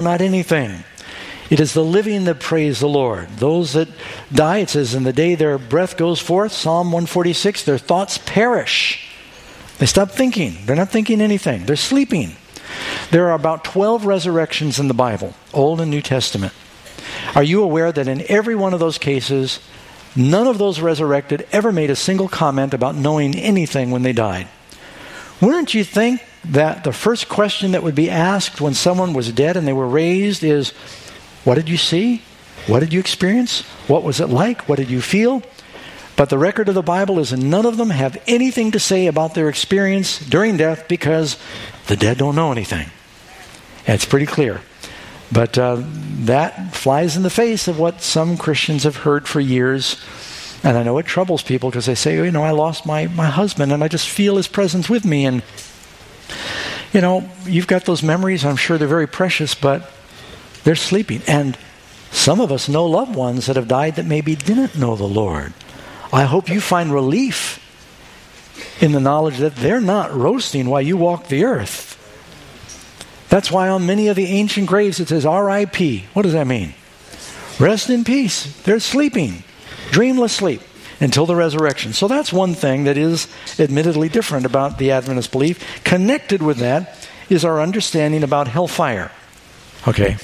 not anything. It is the living that praise the Lord. Those that die, it says, in the day their breath goes forth, Psalm 146, their thoughts perish. They stop thinking. They're not thinking anything. They're sleeping. There are about 12 resurrections in the Bible, Old and New Testament. Are you aware that in every one of those cases, none of those resurrected ever made a single comment about knowing anything when they died? Wouldn't you think that the first question that would be asked when someone was dead and they were raised is, what did you see? What did you experience? What was it like? What did you feel? But the record of the Bible is none of them have anything to say about their experience during death because the dead don't know anything. And it's pretty clear. But that flies in the face of what some Christians have heard for years. And I know it troubles people because they say, I lost my husband and I just feel his presence with me. And, you've got those memories. I'm sure they're very precious, but they're sleeping. And some of us know loved ones that have died that maybe didn't know the Lord. I hope you find relief in the knowledge that they're not roasting while you walk the earth. That's why on many of the ancient graves it says R.I.P. What does that mean? Rest in peace. They're sleeping, dreamless sleep until the resurrection. So that's one thing that is admittedly different about the Adventist belief. Connected with that is our understanding about hellfire. Okay.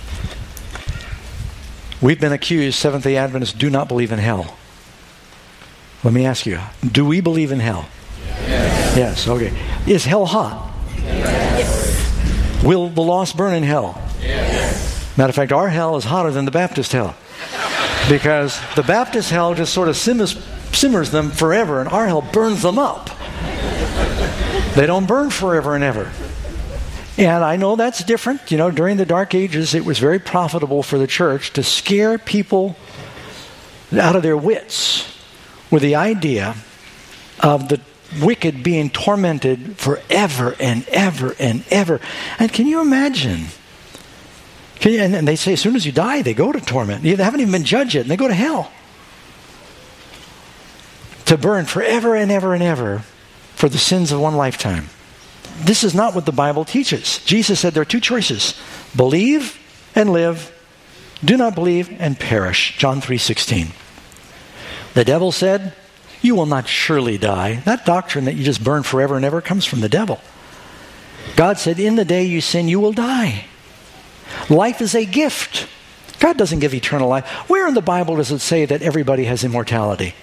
We've been accused, Seventh-day Adventists do not believe in hell. Let me ask you, do we believe in hell? Yes, okay. Is hell hot? Yes. Will the lost burn in hell? Yes. Matter of fact, our hell is hotter than the Baptist hell. Because the Baptist hell just sort of simmers them forever, and our hell burns them up. They don't burn forever and ever. And I know that's different. During the Dark Ages, it was very profitable for the church to scare people out of their wits with the idea of the wicked being tormented forever and ever and ever. And can you imagine? And they say as soon as you die, they go to torment. They haven't even been judged yet, and they go to hell. To burn forever and ever and ever for the sins of one lifetime. This is not what the Bible teaches. Jesus said there are two choices. Believe and live. Do not believe and perish. John 3:16. The devil said, you will not surely die. That doctrine that you just burn forever and ever comes from the devil. God said, in the day you sin, you will die. Life is a gift. God doesn't give eternal life. Where in the Bible does it say that everybody has immortality?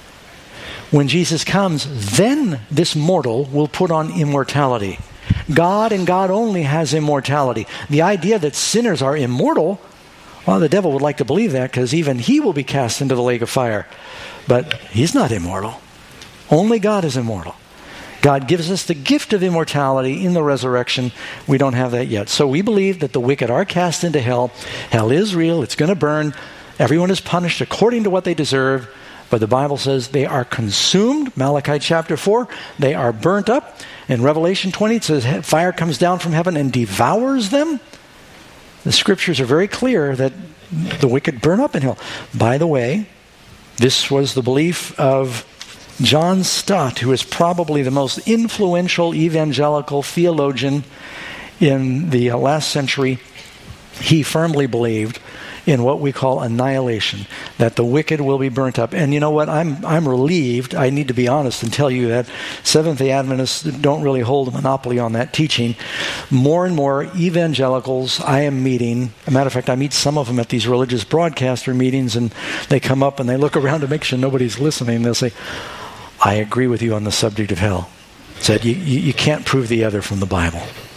When Jesus comes, then this mortal will put on immortality. God and God only has immortality. The idea that sinners are immortal, well, the devil would like to believe that because even he will be cast into the lake of fire. But he's not immortal. Only God is immortal. God gives us the gift of immortality in the resurrection. We don't have that yet. So we believe that the wicked are cast into hell. Hell is real. It's going to burn. Everyone is punished according to what they deserve. But the Bible says they are consumed. Malachi chapter 4, they are burnt up. In Revelation 20, it says fire comes down from heaven and devours them. The scriptures are very clear that the wicked burn up in hell. By the way, this was the belief of John Stott, who is probably the most influential evangelical theologian in the last century. He firmly believed in what we call annihilation, that the wicked will be burnt up. And you know what? I'm relieved. I need to be honest and tell you that Seventh-day Adventists don't really hold a monopoly on that teaching. More and more evangelicals I am meeting, as a matter of fact, I meet some of them at these religious broadcaster meetings, and they come up and they look around to make sure nobody's listening. They'll say, I agree with you on the subject of hell. Said you can't prove the other from the Bible.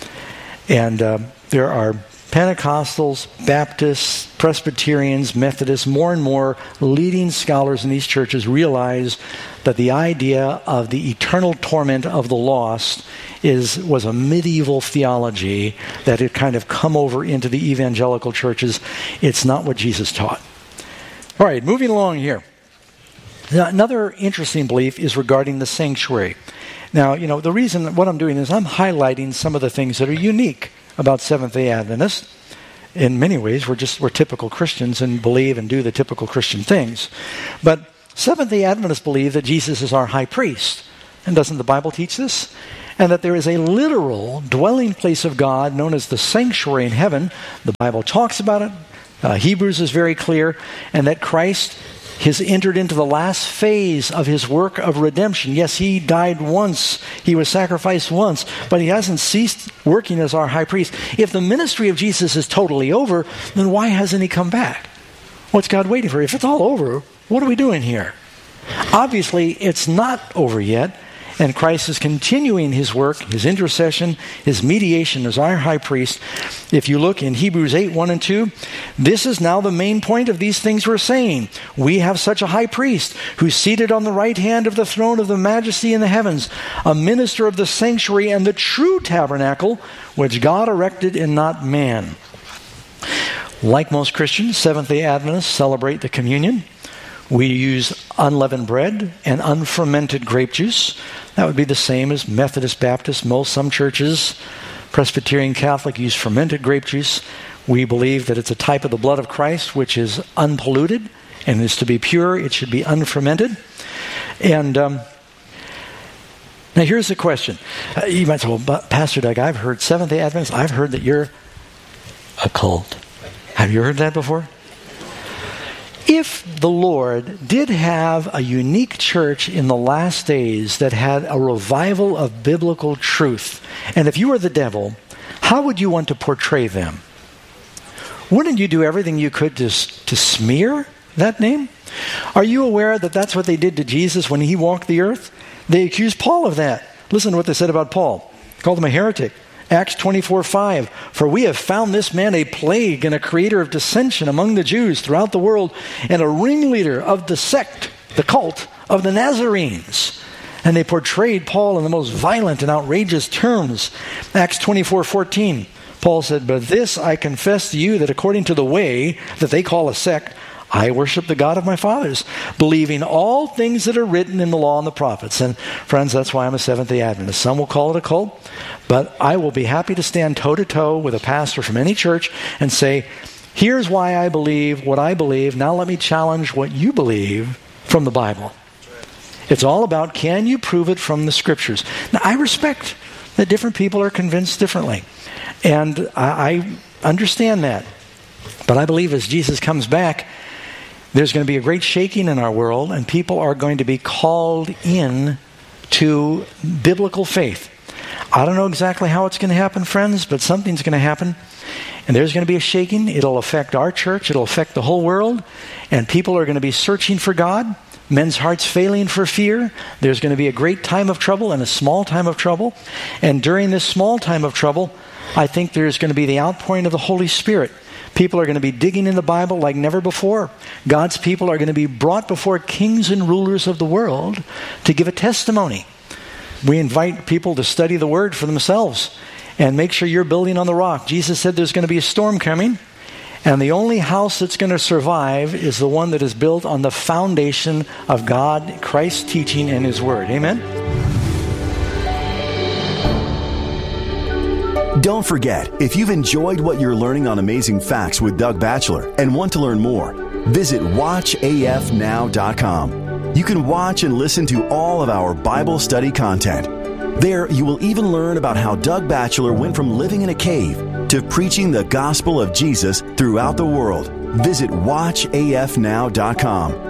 And there are Pentecostals, Baptists, Presbyterians, Methodists, more and more leading scholars in these churches realize that the idea of the eternal torment of the lost was a medieval theology that had kind of come over into the evangelical churches. It's not what Jesus taught. All right, moving along here. Now, another interesting belief is regarding the sanctuary. Now, the reason what I'm doing is I'm highlighting some of the things that are unique about Seventh-day Adventists. In many ways, we're typical Christians and believe and do the typical Christian things. But Seventh-day Adventists believe that Jesus is our high priest. And doesn't the Bible teach this? and that there is a literal dwelling place of God known as the sanctuary in heaven. The Bible talks about it. Hebrews is very clear, and that Christ has entered into the last phase of his work of redemption. Yes, he died once, he was sacrificed once, but he hasn't ceased working as our high priest. If the ministry of Jesus is totally over, then why hasn't he come back? What's God waiting for? If it's all over, what are we doing here? Obviously, it's not over yet, and Christ is continuing his work, his intercession, his mediation as our high priest. If you look in Hebrews 8, 1 and 2, this is now the main point of these things we're saying. We have such a high priest who's seated on the right hand of the throne of the majesty in the heavens, a minister of the sanctuary and the true tabernacle, which God erected and not man. Like most Christians, Seventh-day Adventists celebrate the communion. We use unleavened bread and unfermented grape juice. That would be the same as Methodist, Baptist. Some churches, Presbyterian, Catholic, use fermented grape juice. We believe that it's a type of the blood of Christ, which is unpolluted and is to be pure. It should be unfermented. And now here's the question. You might say, well, but Pastor Doug, I've heard Seventh-day Adventists, I've heard that you're a cult. Have you heard that before? If the Lord did have a unique church in the last days that had a revival of biblical truth, and if you were the devil, how would you want to portray them? Wouldn't you do everything you could to smear that name? Are you aware that that's what they did to Jesus when he walked the earth? They accused Paul of that. Listen to what they said about Paul. Called him a heretic. Acts 24:5, for we have found this man a plague and a creator of dissension among the Jews throughout the world, and a ringleader of the sect, the cult of the Nazarenes. And they portrayed Paul in the most violent and outrageous terms. Acts 24:14, Paul said, but this I confess to you, that according to the way that they call a sect, I worship the God of my fathers, believing all things that are written in the law and the prophets. And friends, that's why I'm a Seventh-day Adventist. Some will call it a cult, but I will be happy to stand toe-to-toe with a pastor from any church and say, here's why I believe what I believe. Now let me challenge what you believe from the Bible. It's all about, can you prove it from the Scriptures? Now, I respect that different people are convinced differently, and I understand that. But I believe as Jesus comes back, there's going to be a great shaking in our world, and people are going to be called in to biblical faith. I don't know exactly how it's going to happen, friends, but something's going to happen. And there's going to be a shaking. It'll affect our church. It'll affect the whole world. And people are going to be searching for God. Men's hearts failing for fear. There's going to be a great time of trouble and a small time of trouble. And during this small time of trouble, I think there's going to be the outpouring of the Holy Spirit. People are going to be digging in the Bible like never before. God's people are going to be brought before kings and rulers of the world to give a testimony. We invite people to study the Word for themselves and make sure you're building on the rock. Jesus said there's going to be a storm coming, and the only house that's going to survive is the one that is built on the foundation of God, Christ's teaching, and His Word. Amen? Don't forget, if you've enjoyed what you're learning on Amazing Facts with Doug Batchelor and want to learn more, visit watchafnow.com. You can watch and listen to all of our Bible study content. There, you will even learn about how Doug Batchelor went from living in a cave to preaching the gospel of Jesus throughout the world. Visit watchafnow.com.